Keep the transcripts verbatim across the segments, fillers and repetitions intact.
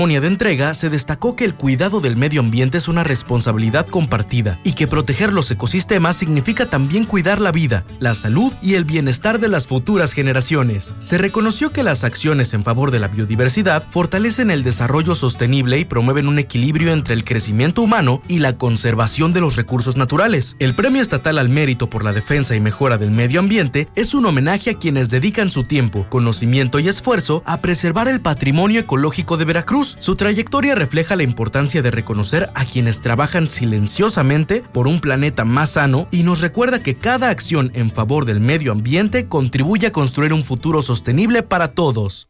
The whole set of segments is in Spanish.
de entrega se destacó que el cuidado del medio ambiente es una responsabilidad compartida y que proteger los ecosistemas significa también cuidar la vida, la salud y el bienestar de las futuras generaciones. Se reconoció que las acciones en favor de la biodiversidad fortalecen el desarrollo sostenible y promueven un equilibrio entre el crecimiento humano y la conservación de los recursos naturales. El Premio Estatal al Mérito por la Defensa y Mejora del Medio Ambiente es un homenaje a quienes dedican su tiempo, conocimiento y esfuerzo a preservar el patrimonio ecológico de Veracruz. Su trayectoria refleja la importancia de reconocer a quienes trabajan silenciosamente por un planeta más sano y nos recuerda que cada acción en favor del medio ambiente contribuye a construir un futuro sostenible para todos.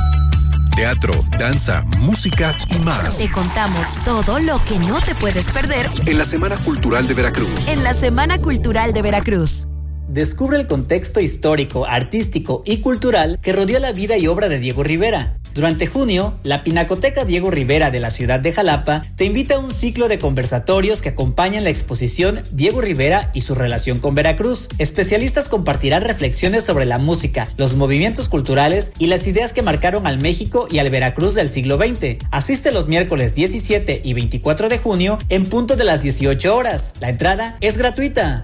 Teatro, danza, música y más. Te contamos todo lo que no te puedes perder en la Semana Cultural de Veracruz. En la Semana Cultural de Veracruz. Descubre el contexto histórico, artístico y cultural que rodeó la vida y obra de Diego Rivera. Durante junio, la Pinacoteca Diego Rivera de la ciudad de Jalapa te invita a un ciclo de conversatorios que acompañan la exposición Diego Rivera y su relación con Veracruz. Especialistas compartirán reflexiones sobre la música, los movimientos culturales y las ideas que marcaron al México y al Veracruz del siglo veinte. Asiste los miércoles diecisiete y veinticuatro de junio en punto de las dieciocho horas. La entrada es gratuita.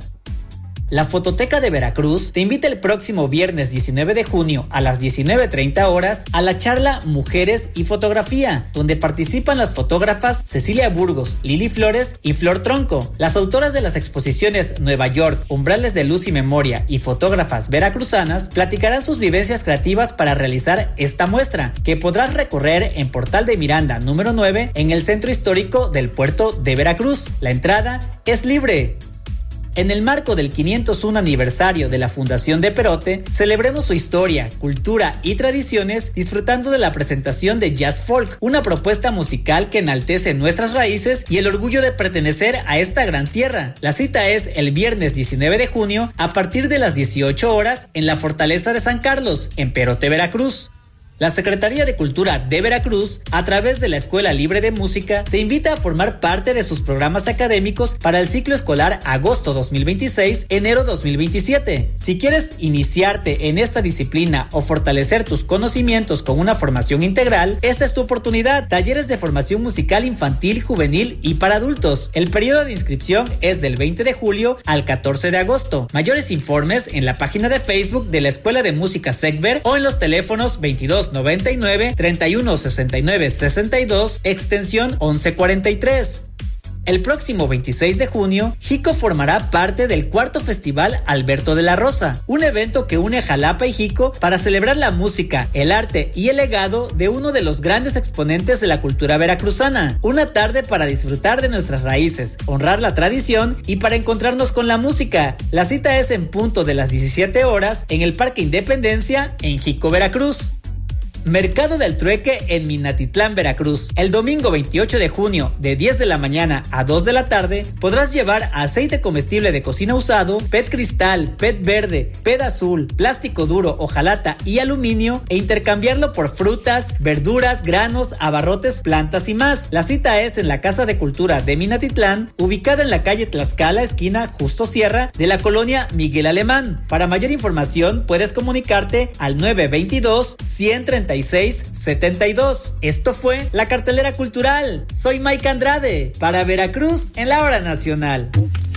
La Fototeca de Veracruz te invita el próximo viernes diecinueve de junio a las diecinueve treinta horas a la charla Mujeres y Fotografía, donde participan las fotógrafas Cecilia Burgos, Lili Flores y Flor Tronco. Las autoras de las exposiciones Nueva York, Umbrales de Luz y Memoria y Fotógrafas Veracruzanas platicarán sus vivencias creativas para realizar esta muestra, que podrás recorrer en Portal de Miranda número nueve en el centro histórico del puerto de Veracruz. La entrada es libre. En el marco del quinientos uno aniversario de la Fundación de Perote, celebremos su historia, cultura y tradiciones disfrutando de la presentación de Jazz Folk, una propuesta musical que enaltece nuestras raíces y el orgullo de pertenecer a esta gran tierra. La cita es el viernes diecinueve de junio a partir de las dieciocho horas en la Fortaleza de San Carlos, en Perote, Veracruz. La Secretaría de Cultura de Veracruz, a través de la Escuela Libre de Música, te invita a formar parte de sus programas académicos para el ciclo escolar agosto dos mil veintiséis, enero dos mil veintisiete. Si quieres iniciarte en esta disciplina o fortalecer tus conocimientos con una formación integral, esta es tu oportunidad. Talleres de formación musical infantil, juvenil y para adultos. El periodo de inscripción es del veinte de julio al catorce de agosto. Mayores informes en la página de Facebook de la Escuela de Música SECVER o en los teléfonos veintidós noventa y nueve, treinta y uno sesenta y nueve sesenta y dos, extensión once cuarenta y tres. El próximo veintiséis de junio, Jico formará parte del cuarto Festival Alberto de la Rosa, un evento que une a Jalapa y Jico para celebrar la música, el arte y el legado de uno de los grandes exponentes de la cultura veracruzana. Una tarde para disfrutar de nuestras raíces, honrar la tradición y para encontrarnos con la música. La cita es en punto de las diecisiete horas en el Parque Independencia, en Jico, Veracruz. Mercado del Trueque en Minatitlán, Veracruz. El domingo veintiocho de junio, de diez de la mañana a dos de la tarde, podrás llevar aceite comestible de cocina usado, P E T cristal, P E T verde, P E T azul, plástico duro, hojalata y aluminio e intercambiarlo por frutas, verduras, granos, abarrotes, plantas y más. La cita es en la Casa de Cultura de Minatitlán, ubicada en la calle Tlaxcala, esquina Justo Sierra, de la colonia Miguel Alemán. Para mayor información, puedes comunicarte al nueve veintidós, ciento treinta y seis, setenta y dos. Esto fue la cartelera cultural. Soy Mike Andrade para Veracruz en la Hora Nacional.